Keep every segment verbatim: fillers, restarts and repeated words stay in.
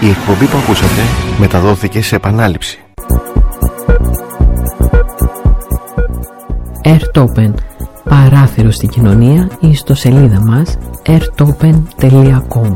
Η εκπομπή που ακούσατε μεταδόθηκε σε επανάληψη. Airtopen, παράθυρο στην κοινωνία, η ιστοσελίδα μας airtopen τελεία com.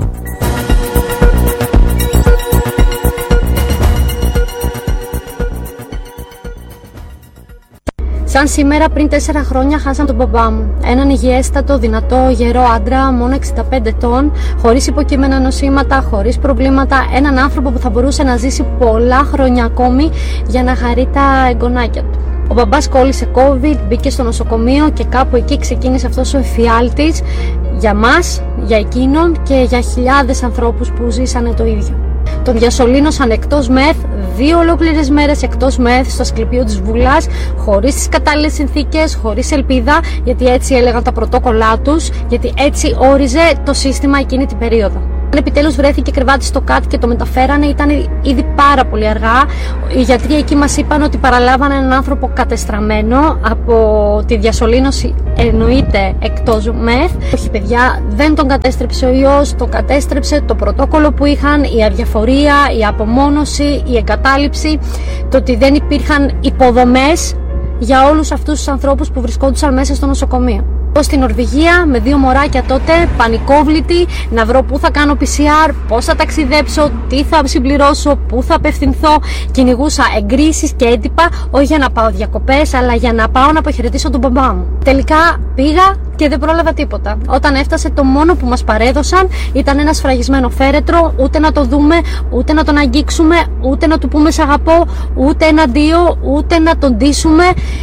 Σαν σήμερα πριν τέσσερα χρόνια χάσαν τον μπαμπά μου. Έναν υγιέστατο, δυνατό, γερό άντρα, μόνο εξήντα πέντε ετών, χωρίς υποκείμενα νοσήματα, χωρίς προβλήματα. Έναν άνθρωπο που θα μπορούσε να ζήσει πολλά χρόνια ακόμη για να χαρεί τα εγγονάκια του. Ο μπαμπάς κόλλησε COVID, μπήκε στο νοσοκομείο και κάπου εκεί ξεκίνησε αυτός ο εφιάλτης για μας, για εκείνον και για χιλιάδες ανθρώπους που ζήσανε το ίδιο. Τον διασωλήνωσαν εκτός μεθ, δύο ολόκληρες μέρες εκτός μεθ στο ασκληπείο της Βουλάς, χωρίς τις κατάλληλες συνθήκες, χωρίς ελπίδα, γιατί έτσι έλεγαν τα πρωτόκολλά τους, γιατί έτσι όριζε το σύστημα εκείνη την περίοδο. Αν επιτέλους βρέθηκε κρεβάτι στο ΚΑΤ και το μεταφέρανε, ήταν ήδη πάρα πολύ αργά. Οι γιατροί εκεί μας είπαν ότι παραλάβανε έναν άνθρωπο κατεστραμμένο από τη διασωλήνωση, εννοείται εκτός μεθ. Όχι παιδιά, δεν τον κατέστρεψε ο ιός, τον κατέστρεψε το πρωτόκολλο που είχαν, η αδιαφορία, η απομόνωση, η εγκατάλειψη, το ότι δεν υπήρχαν υποδομές για όλους αυτούς τους ανθρώπους που βρισκόντουσαν μέσα στο νοσοκομείο. Στην Νορβηγία με δύο μωράκια τότε, πανικόβλητη, να βρω πού θα κάνω πι σι αρ, πώς θα ταξιδέψω, τι θα συμπληρώσω, πού θα απευθυνθώ. Κυνηγούσα εγκρίσεις και έντυπα, όχι για να πάω διακοπές, αλλά για να πάω να αποχαιρετήσω τον μπαμπά μου. Τελικά πήγα και δεν πρόλαβα τίποτα. Όταν έφτασε, το μόνο που μας παρέδωσαν ήταν ένα σφραγισμένο φέρετρο, ούτε να το δούμε, ούτε να τον αγγίξουμε, ούτε να του πούμε σ' αγαπώ, ούτε ένα αντίο, ούτε να τον ντύσουμε.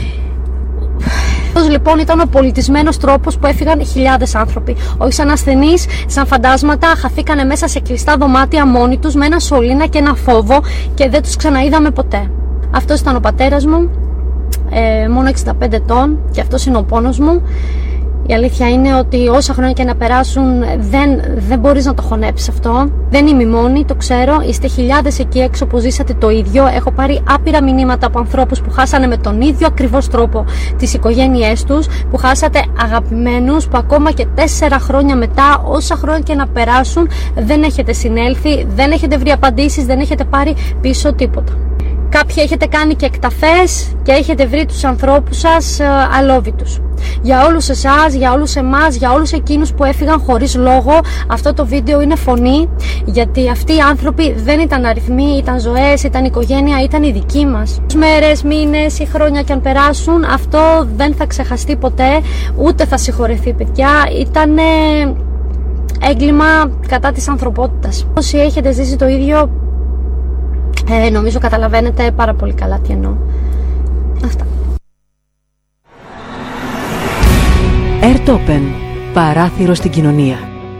Αυτός λοιπόν ήταν ο πολιτισμένος τρόπος που έφυγαν χιλιάδες άνθρωποι. Όχι σαν ασθενείς, σαν φαντάσματα, χαθήκανε μέσα σε κλειστά δωμάτια μόνοι τους με ένα σωλήνα και ένα φόβο και δεν τους ξαναείδαμε ποτέ. Αυτός ήταν ο πατέρας μου, ε, μόνο εξήντα πέντε ετών, και αυτός είναι ο πόνος μου. Η αλήθεια είναι ότι όσα χρόνια και να περάσουν δεν, δεν μπορείς να το χωνέψεις αυτό. Δεν είμαι μόνη, το ξέρω. Είστε χιλιάδες εκεί έξω που ζήσατε το ίδιο. Έχω πάρει άπειρα μηνύματα από ανθρώπους που χάσανε με τον ίδιο ακριβώς τρόπο τις οικογένειές τους, που χάσατε αγαπημένους, που ακόμα και τέσσερα χρόνια μετά, όσα χρόνια και να περάσουν, δεν έχετε συνέλθει, δεν έχετε βρει απαντήσεις, δεν έχετε πάρει πίσω τίποτα. Κάποιοι έχετε κάνει και εκταφές και έχετε βρει τους ανθρώπους σας ε, αλόβητους. Για όλους εσάς, για όλους εμάς, για όλους εκείνους που έφυγαν χωρίς λόγο, αυτό το βίντεο είναι φωνή, γιατί αυτοί οι άνθρωποι δεν ήταν αριθμοί, ήταν ζωές, ήταν οικογένεια, ήταν οι δικοί μας. Μέρες, μήνες ή χρόνια και αν περάσουν, αυτό δεν θα ξεχαστεί ποτέ, ούτε θα συγχωρεθεί παιδιά. Ήταν έγκλημα κατά της ανθρωπότητας. Όσοι έχετε ζήσει το ίδιο, Ε, νομίζω καταλαβαίνετε πάρα πολύ καλά τι εννοώ. Αυτά. Airtopen, παράθυρο στην κοινωνία.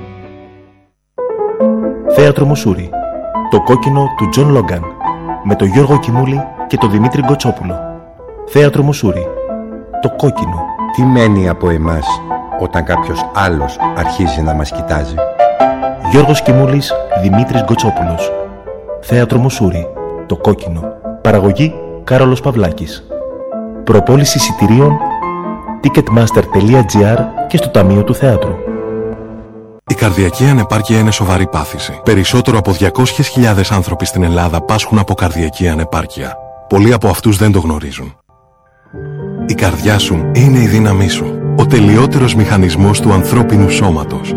Θέατρο Μουσούρι. Το κόκκινο του Τζον Λόγκαν. Με τον Γιώργο Κιμούλη και τον Δημήτρη Γκοτσόπουλο. Θέατρο Μουσούρι. Το κόκκινο. Τι μένει από εμάς όταν κάποιος άλλος αρχίζει να μας κοιτάζει? Γιώργος Κιμούλης, Δημήτρης Γκοτσόπουλος. Θέατρο Μουσούρι. Το κόκκινο. Παραγωγή Κάρολος Παυλάκης. Προπόληση εισιτηρίων ticketmaster τελεία gr και στο Ταμείο του Θεάτρου. Η καρδιακή ανεπάρκεια είναι σοβαρή πάθηση. Περισσότερο από διακόσιες χιλιάδες άνθρωποι στην Ελλάδα πάσχουν από καρδιακή ανεπάρκεια. Πολλοί από αυτούς δεν το γνωρίζουν. Η καρδιά σου είναι η δύναμή σου. Ο τελειότερος μηχανισμός του ανθρώπινου σώματος.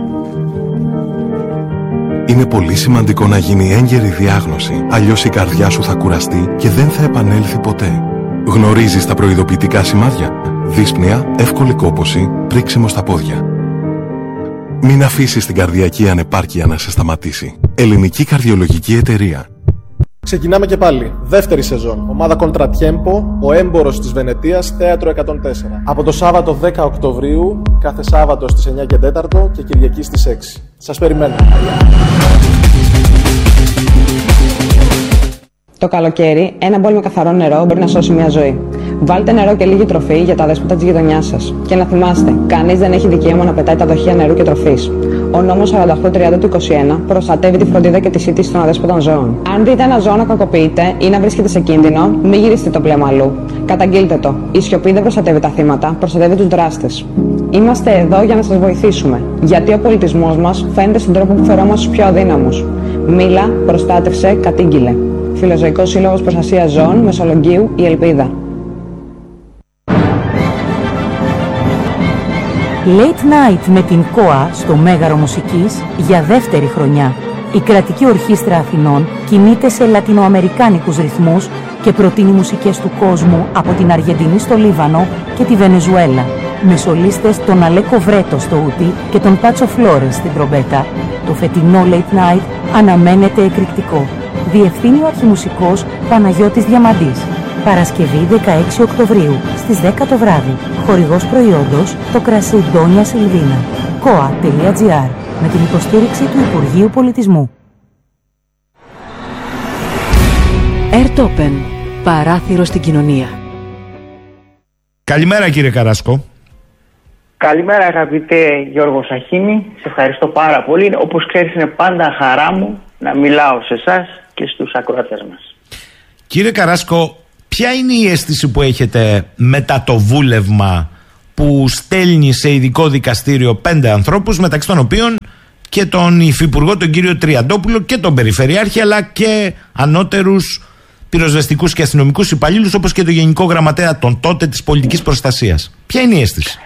Είναι πολύ σημαντικό να γίνει έγκαιρη διάγνωση, αλλιώς η καρδιά σου θα κουραστεί και δεν θα επανέλθει ποτέ. Γνωρίζεις τα προειδοποιητικά σημάδια? Δύσπνοια, εύκολη κόπωση, πρίξιμο στα πόδια. Μην αφήσεις την καρδιακή ανεπάρκεια να σε σταματήσει. Ελληνική Καρδιολογική Εταιρεία. Ξεκινάμε και πάλι. Δεύτερη σεζόν. Ομάδα Contratiempo, ο έμπορος της Βενετίας, θέατρο εκατόν τέσσερα. Από το Σάββατο δέκα Οκτωβρίου, κάθε Σάββατο στις εννιά και τέσσερα και Κυριακή στις έξι. Σας περιμένω. Το καλοκαίρι, ένα μπολ με καθαρό νερό μπορεί να σώσει μια ζωή. Βάλτε νερό και λίγη τροφή για τα δέσποτα της γειτονιάς σας. Και να θυμάστε, κανείς δεν έχει δικαίωμα να πετάει τα δοχεία νερού και τροφής. Ο νόμος σαράντα οκτώ τριάντα του είκοσι ένα προστατεύει τη φροντίδα και τη σύντηση των αδέσποτων ζώων. Αν δείτε ένα ζώο να κακοποιείται ή να βρίσκεται σε κίνδυνο, μην γυρίσετε το πλέον αλλού. Καταγγείλτε το. Η σιωπή δεν προστατεύει τα θύματα, προστατεύει τους δράστες. Είμαστε εδώ για να σας βοηθήσουμε. Γιατί ο πολιτισμός μας φαίνεται στον τρόπο που φερόμαστε στους πιο αδύναμους. Μίλα, προστάτευσε, κατήγγειλε. Φιλοζωικός Σύλλογος Προστασίας Ζώων, Μεσολογγίου, η Ελπίδα. Late Night με την ΚΟΑ στο Μέγαρο Μουσικής για δεύτερη χρονιά. Η κρατική ορχήστρα Αθηνών κινείται σε λατινοαμερικάνικους ρυθμούς και προτείνει μουσικές του κόσμου από την Αργεντινή στο Λίβανο και τη Βενεζουέλα. Με σολίστες τον Αλέκο Βρέτο στο ούτι και τον Πάτσο Φλόρες στην τρομπέτα. Το φετινό Late Night αναμένεται εκρηκτικό. Διευθύνει ο αρχιμουσικός Παναγιώτης Διαμαντής. Παρασκευή δεκαέξι Οκτωβρίου στις δέκα το βράδυ. Χορηγός προϊόντος το κρασί Ντόνια Σιλβίνα. κοα τελεία τζι άρ με την υποστήριξη του Υπουργείου Πολιτισμού. Airtopen. Παράθυρο στην κοινωνία. Καλημέρα κύριε Καράσκο. Καλημέρα αγαπητέ Γιώργο Σαχίνη. Σε ευχαριστώ πάρα πολύ. Όπως ξέρεις είναι πάντα χαρά μου να μιλάω σε εσάς και στους ακροατές μας. Κύριε Καράσκο, ποια είναι η αίσθηση που έχετε μετά το βούλευμα που στέλνει σε ειδικό δικαστήριο πέντε ανθρώπους, μεταξύ των οποίων και τον υφυπουργό τον κύριο Τριαντόπουλο και τον Περιφερειάρχη, αλλά και ανώτερους πυροσβεστικούς και αστυνομικούς υπαλλήλους, όπως και τον Γενικό Γραμματέα των τότε της Πολιτικής Προστασίας? Ποια είναι η αίσθηση?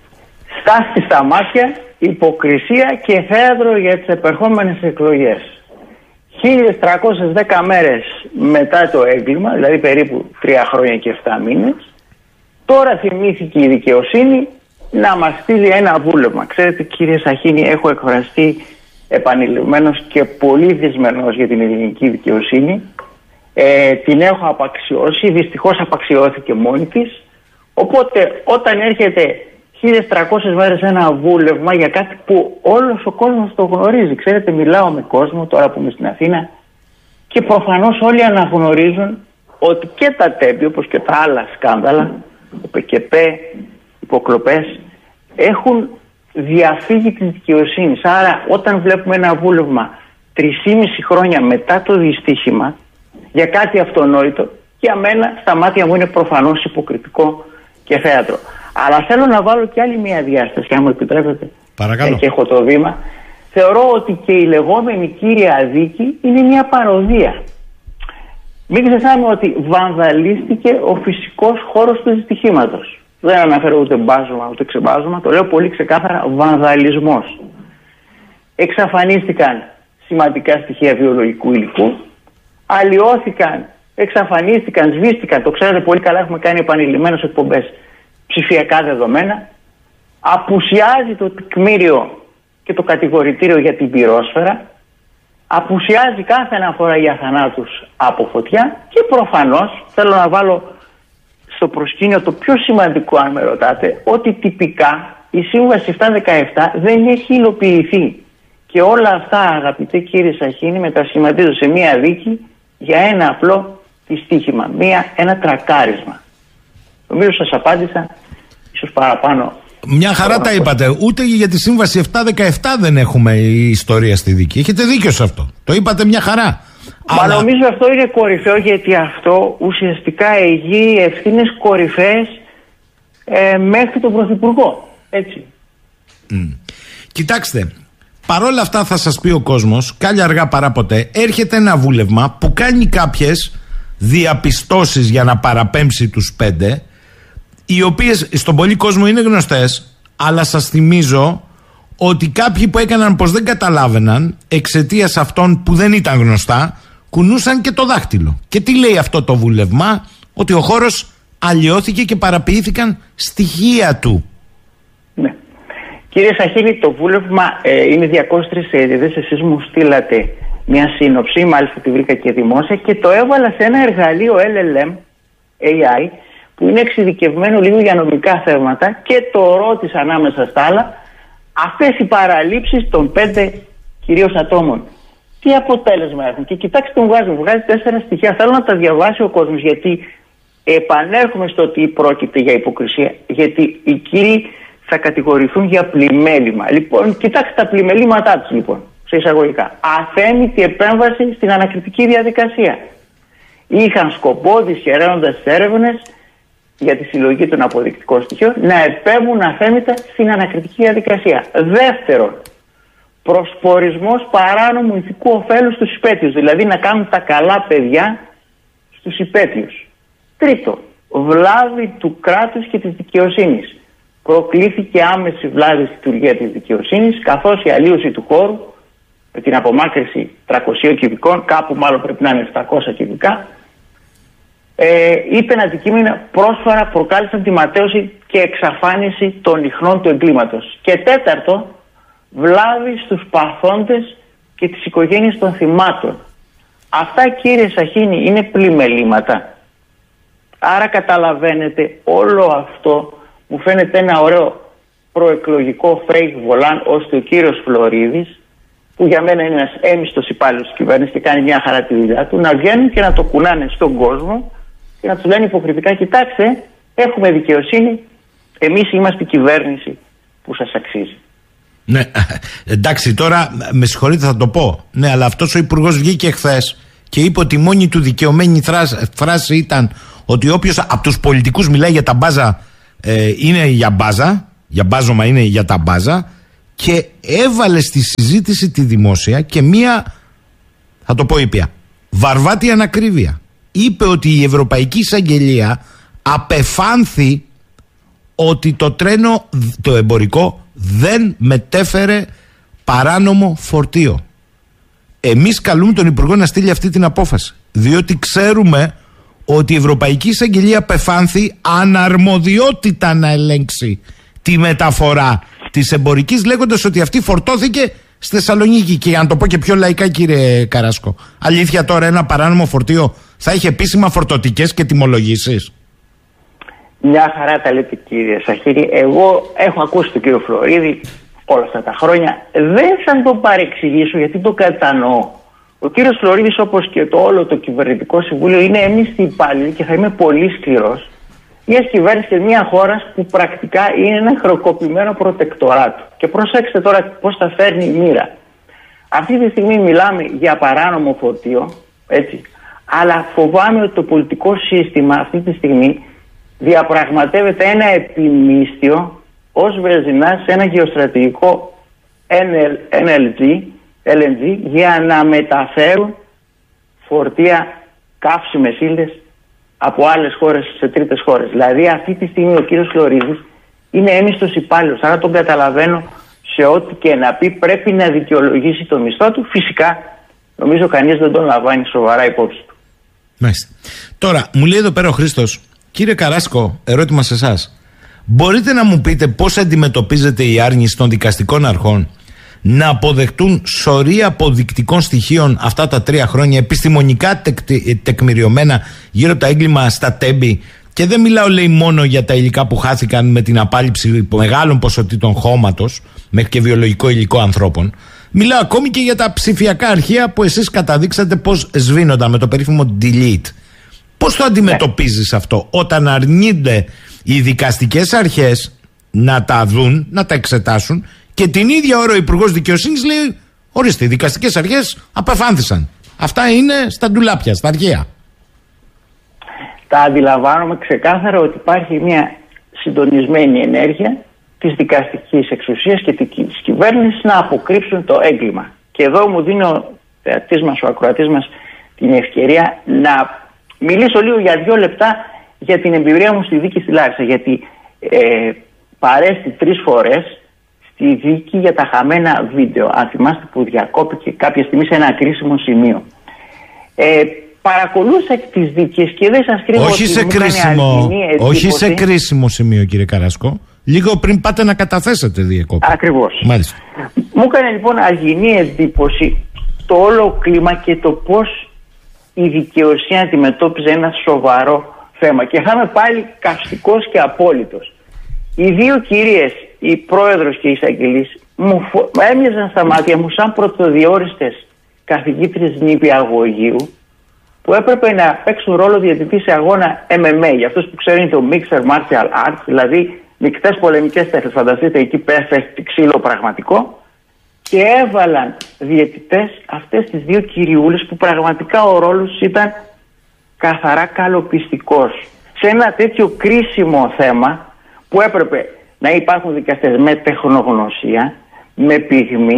Στάχτη στα μάτια, υποκρισία και θέατρο για τις επερχόμενες εκλογές. χίλιες τριακόσιες δέκα μέρες μετά το έγκλημα, δηλαδή περίπου τρία χρόνια και επτά μήνες, τώρα θυμήθηκε η δικαιοσύνη να μας στείλει ένα βούλευμα. Ξέρετε κύριε Σαχίνη, έχω εκφραστεί επανειλημμένος και πολύ δυσμενός για την ελληνική δικαιοσύνη. Ε, την έχω απαξιώσει, δυστυχώς απαξιώθηκε μόνη της. Οπότε όταν έρχεται χίλιες τριακόσιες μέρες ένα βούλευμα για κάτι που όλος ο κόσμος το γνωρίζει. Ξέρετε, μιλάω με κόσμο τώρα που είμαι στην Αθήνα και προφανώς όλοι αναγνωρίζουν ότι και τα τέμπη, όπως και τα άλλα σκάνδαλα, το ΠΚΠ, υποκλοπές, έχουν διαφύγει της δικαιοσύνης. Άρα όταν βλέπουμε ένα βούλευμα τρισήμιση χρόνια μετά το δυστύχημα για κάτι αυτονόητο, για μένα στα μάτια μου είναι προφανώς υποκριτικό και θέατρο. Αλλά θέλω να βάλω και άλλη μια διάσταση, αν μου επιτρέπετε. Παρακαλώ. Και έχω το βήμα. Θεωρώ ότι και η λεγόμενη κύρια δίκη είναι μια παροδία. Μην ξεχνάμε ότι βανδαλίστηκε ο φυσικός χώρος του δυστυχήματος. Δεν αναφέρω ούτε μπάζωμα ούτε ξεμπάζωμα, το λέω πολύ ξεκάθαρα, βανδαλισμός. Εξαφανίστηκαν σημαντικά στοιχεία βιολογικού υλικού, αλλοιώθηκαν, εξαφανίστηκαν, σβήστηκαν, το ξέρετε πολύ καλά, έχουμε κάνει επανειλημμένες εκπομπές, ψηφιακά δεδομένα, απουσιάζει το τεκμήριο και το κατηγορητήριο για την πυρόσφαιρα, απουσιάζει κάθε αναφορά για θανάτους από φωτιά και προφανώς θέλω να βάλω στο προσκήνιο το πιο σημαντικό, αν με ρωτάτε, ότι τυπικά η Σύμβαση επτακόσια δεκαεπτά δεν έχει υλοποιηθεί και όλα αυτά αγαπητέ κύριε Σαχίνη μετασχηματίζονται σε μία δίκη για ένα απλό δυστύχημα, μία, ένα τρακάρισμα. Νομίζω σας απάντησα, ίσως παραπάνω. Μια χαρά τα είπατε. Ούτε για τη Σύμβαση επτακόσια δεκαεπτά δεν έχουμε η ιστορία στη δίκη. Έχετε δίκιο σε αυτό. Το είπατε μια χαρά. Μα Αλλά... νομίζω αυτό είναι κορυφαίο, γιατί αυτό ουσιαστικά εγείει ευθύνες κορυφαίες ε, μέχρι τον Πρωθυπουργό. Έτσι. Mm. Κοιτάξτε, παρόλα αυτά θα σας πει ο κόσμος, κάλλια αργά παρά ποτέ, έρχεται ένα βούλευμα που κάνει κάποιες διαπιστώσεις για να παραπέμψει τους πέντε, οι οποίες στον πολύ κόσμο είναι γνωστές, αλλά σας θυμίζω ότι κάποιοι που έκαναν πως δεν καταλάβαιναν εξαιτίας αυτών που δεν ήταν γνωστά, κουνούσαν και το δάχτυλο. Και τι λέει αυτό το βούλευμα? Ότι ο χώρος αλλοιώθηκε και παραποιήθηκαν στοιχεία του. Ναι. Κύριε Σαχίνη, το βούλευμα ε, είναι διακόσιες τρεις σελίδες. Εσείς μου στείλατε μια σύνοψη, μάλιστα τη βρήκα και δημόσια, και το έβαλα σε ένα εργαλείο ελ ελ εμ, έι άι, που είναι εξειδικευμένο λίγο για νομικά θέματα, και το ρώτησα ανάμεσα στα άλλα αυτές οι παραλήψεις των πέντε κυρίως ατόμων τι αποτέλεσμα έχουν. Και κοιτάξτε τον βγάζει, βγάζει τέσσερα στοιχεία. Θέλω να τα διαβάσει ο κόσμος, γιατί επανέρχομαι στο ότι πρόκειται για υποκρισία, γιατί οι κύριοι θα κατηγορηθούν για πλημέλημα. Λοιπόν, κοιτάξτε τα πλημελήματά τους, λοιπόν, σε εισαγωγικά. Αθέμητη επέμβαση στην ανακριτική διαδικασία. Είχαν σκοπό, δυσχεραίνοντας τις έρευνες για τη συλλογή των αποδεικτικών στοιχείων, να επέμβουν αθέμητα στην ανακριτική διαδικασία. Δεύτερον, προσπορισμός παράνομου ηθικού ωφέλους στους υπέτειους, δηλαδή να κάνουν τα καλά παιδιά στους υπέτειους. Τρίτο, βλάβη του κράτους και της δικαιοσύνης. Προκλήθηκε άμεση βλάβη στη λειτουργία της δικαιοσύνης, καθώς η αλλίωση του χώρου με την απομάκρυνση τριακοσίων κυβικών, κάπου μάλλον πρέπει να είναι επτακόσια κυβικά, ε, είπε ένα αντικείμενο πρόσφατα προκάλεσαν τη ματέωση και εξαφάνιση των ιχνών του εγκλήματος. Και τέταρτο, βλάβη στους παθόντες και τις οικογένειες των θυμάτων. Αυτά, κύριε Σαχίνη, είναι πλημελήματα. Άρα καταλαβαίνετε, όλο αυτό μου φαίνεται ένα ωραίο προεκλογικό fake volant, ώστε ο κύριος Φλωρίδης, που για μένα είναι ένας έμιστος υπάλληλος της κυβέρνησης και κάνει μια χαρά τη δουλειά του, να βγαίνουν και να το κουνάνε στον κόσμο και να τους λένε υποκριτικά, κοιτάξτε, έχουμε δικαιοσύνη, εμείς είμαστε η κυβέρνηση που σας αξίζει. Ναι, εντάξει, τώρα με συγχωρείτε θα το πω. Ναι, αλλά αυτός ο υπουργός βγήκε χθες και είπε ότι η μόνη του δικαιωμένη φράση ήταν ότι όποιος από τους πολιτικούς μιλάει για τα μπάζα ε, είναι για μπάζα, για μπάζωμα είναι για τα μπάζα, και έβαλε στη συζήτηση τη δημόσια και μία, θα το πω ήπια, βαρβάτη ανακρίβεια. Είπε ότι η Ευρωπαϊκή Εισαγγελία απεφάνθη ότι το τρένο, το εμπορικό, δεν μετέφερε παράνομο φορτίο. Εμείς καλούμε τον Υπουργό να στείλει αυτή την απόφαση, διότι ξέρουμε ότι η Ευρωπαϊκή Εισαγγελία απεφάνθη αναρμοδιότητα να ελέγξει τη μεταφορά της εμπορικής, λέγοντας ότι αυτή φορτώθηκε στη Θεσσαλονίκη. Και για να το πω και πιο λαϊκά, κύριε Καράσκο, αλήθεια τώρα ένα παράνομο φορτίο θα έχει επίσημα φορτωτικές και τιμολογήσεις? Μια χαρά τα λέτε, κύριε Σαχίνη. Εγώ έχω ακούσει τον κύριο Φλωρίδη όλα αυτά τα χρόνια. Δεν θα το παρεξηγήσω, γιατί το κατανοώ. Ο κύριος Φλωρίδης, όπως και το όλο το κυβερνητικό συμβούλιο, είναι έμιστοι υπάλληλοι και θα είμαι πολύ σκληρός μιας κυβέρνησης μια χώρας που πρακτικά είναι ένα χρεοκοπημένο προτεκτοράτο. Και προσέξτε τώρα πώς θα φέρνει η μοίρα. Αυτή τη στιγμή μιλάμε για παράνομο φορτίο, έτσι, αλλά φοβάμαι ότι το πολιτικό σύστημα αυτή τη στιγμή διαπραγματεύεται ένα επιμίσθιο ως βενζινά σε ένα γεωστρατηγικό εν ελ τζι για να μεταφέρουν φορτία, καύσιμες ύλες από άλλες χώρες σε τρίτες χώρες. Δηλαδή αυτή τη στιγμή ο κύριος Φλωρίδης είναι έμιστος υπάλληλος, άρα τον καταλαβαίνω σε ό,τι και να πει πρέπει να δικαιολογήσει το μισθό του. Φυσικά νομίζω κανείς δεν τον λαμβάνει σοβαρά υπόψη του. Μάλιστα. Τώρα μου λέει εδώ πέρα ο Χρήστος, κύριε Καράσκο, ερώτημα σε εσάς. Μπορείτε να μου πείτε πώς αντιμετωπίζεται η άρνηση των δικαστικών αρχών να αποδεχτούν σωρία αποδεικτικών στοιχείων αυτά τα τρία χρόνια, επιστημονικά τεκ, τεκμηριωμένα γύρω τα έγκλημα στα Τέμπη? Και δεν μιλάω, λέει, μόνο για τα υλικά που χάθηκαν με την απάλληψη μεγάλων ποσοτήτων χώματος μέχρι και βιολογικό υλικό ανθρώπων. Μιλάω ακόμη και για τα ψηφιακά αρχεία που εσείς καταδείξατε πώς σβήνονταν με το περίφημο delete. Πώς το αντιμετωπίζεις αυτό όταν αρνείται οι δικαστικές αρχές να τα δουν, να τα εξετάσουν, και την ίδια ώρα ο Υπουργός Δικαιοσύνης λέει, ορίστε, οι δικαστικές αρχές απεφάνθησαν. Αυτά είναι στα ντουλάπια, στα αρχεία. Τα αντιλαμβάνομαι ξεκάθαρα ότι υπάρχει μια συντονισμένη ενέργεια της δικαστικής εξουσίας και της κυβέρνησης να αποκρύψουν το έγκλημα. Και εδώ μου δίνει ο θεατής μας, ο ακροατής μας, την ευκαιρία να μιλήσω λίγο για δύο λεπτά για την εμπειρία μου στη δίκη στη Λάρισα. Γιατί ε, παρέστη τρεις φορές στη δίκη για τα χαμένα βίντεο. Αν θυμάστε, που διακόπηκε κάποια στιγμή σε ένα κρίσιμο σημείο. Ε, παρακολούσα τις δίκες και δεν σας κρύβω όχι ότι σε κρίσιμο, όχι σε κρίσιμο σημείο, κύριε Καράσκο. Λίγο πριν πάτε να καταθέσετε διεκόπη. Ακριβώς. Μάλιστα. Μου έκανε λοιπόν αργινή εντύπωση το όλο κλίμα και το πώς η δικαιοσύνη αντιμετώπιζε ένα σοβαρό θέμα. Και είχαμε πάλι καυστικός και απόλυτος. Οι δύο κυρίες, η πρόεδρος και η εισαγγελής, μου φο... έμοιαζαν στα μάτια μου σαν πρωτοδιόριστες καθηγήτριες νηπιαγωγείου που έπρεπε να παίξουν ρόλο διαιτητή σε αγώνα εμ εμ έι. Για αυτούς που ξέρουν το Mixed Martial Arts, δηλαδή μεικτές πολεμικές τέχνες. Φανταστείτε, εκεί πέφτει ξύλο πραγματικό. Και έβαλαν διαιτητές αυτές τις δύο κυριούλες που πραγματικά ο ρόλος ήταν καθαρά καλοπιστικός. Σε ένα τέτοιο κρίσιμο θέμα που έπρεπε να υπάρχουν δικαστές με τεχνογνωσία, με πυγμή,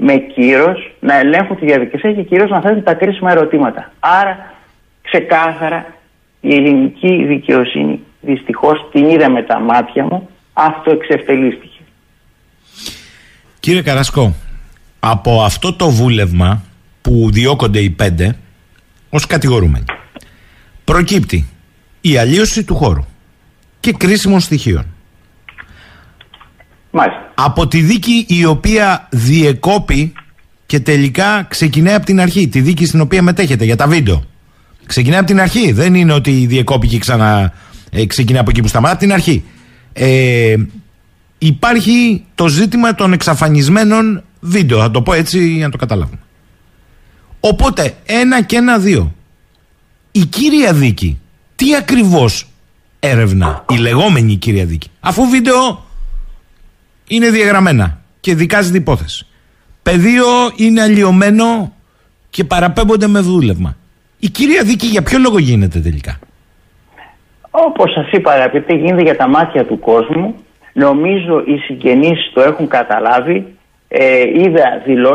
με κύρος να ελέγχουν τη διαδικασία και κυρίως να θέτουν τα κρίσιμα ερωτήματα. Άρα ξεκάθαρα η ελληνική δικαιοσύνη, δυστυχώς την είδα με τα μάτια μου, αυτοεξευτελίστηκε. Κύριε Καρασκό, από αυτό το βούλευμα που διώκονται οι πέντε ως κατηγορούμενοι προκύπτει η αλλίωση του χώρου και κρίσιμων στοιχείων. Μάλιστα. Από τη δίκη η οποία διεκόπη και τελικά ξεκινάει από την αρχή, τη δίκη στην οποία μετέχετε για τα βίντεο. Ξεκινάει από την αρχή, δεν είναι ότι διεκόπη και ξανά ε, ξεκινάει από εκεί που σταματά, από την αρχή. Ε, υπάρχει το ζήτημα των εξαφανισμένων βίντεο, θα το πω έτσι για να το καταλάβουμε. Οπότε, ένα και ένα δύο. Η κύρια δίκη, τι ακριβώς έρευνα, η λεγόμενη κύρια δίκη, αφού βίντεο είναι διαγραμμένα και δικάζεται υπόθεση. Πεδίο είναι αλλοιωμένο και παραπέμπονται με δούλευμα. Η κύρια δίκη για ποιο λόγο γίνεται τελικά? Όπως σας είπα, αγαπητέ, γίνεται για τα μάτια του κόσμου. Νομίζω οι συγγενείς το έχουν καταλάβει. Ε, είδα δηλώσεις